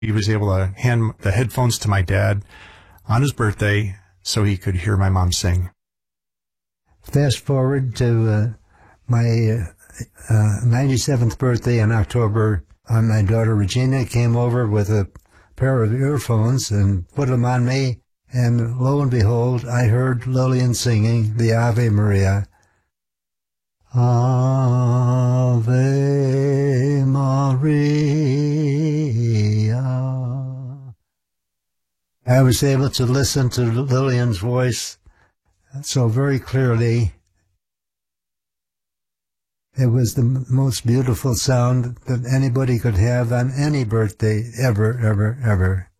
He was able to hand the headphones to my dad on his birthday so he could hear my mom sing. Fast forward to my 97th birthday in October. My daughter Regina came over with a pair of earphones and put them on me, and lo and behold, I heard Lillian singing the Ave Maria. Ave Maria. I was able to listen to Lillian's voice so very clearly. It was the most beautiful sound that anybody could have on any birthday ever, ever, ever.